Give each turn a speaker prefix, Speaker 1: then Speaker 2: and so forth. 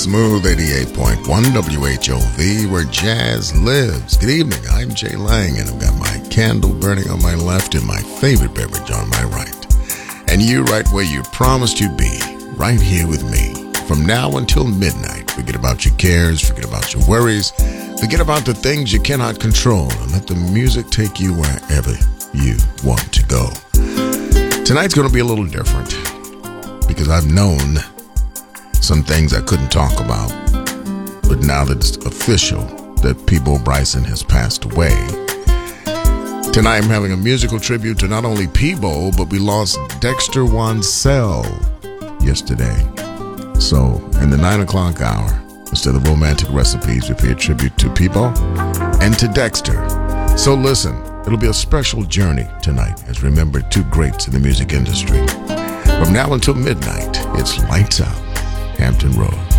Speaker 1: Smooth 88.1 WHOV, where jazz lives. Good evening, I'm Jay Lang, and I've got my candle burning on my left and my favorite beverage on my right. And you right where you promised you'd be, right here with me. From now until midnight, forget about your cares, forget about your worries, forget about the things you cannot control, and let the music take you wherever you want to go. Tonight's going to be a little different, because I've known some things I couldn't talk about, but now that it's official that Peabo Bryson has passed away, tonight I'm having a musical tribute to not only Peabo, but we lost Dexter Wansel yesterday. So in the 9 o'clock hour, instead of romantic recipes, we pay a tribute to Peabo and to Dexter. So listen, it'll be a special journey tonight as we remember two greats in the music industry. From now until midnight, it's Lights Out, Hampton Road.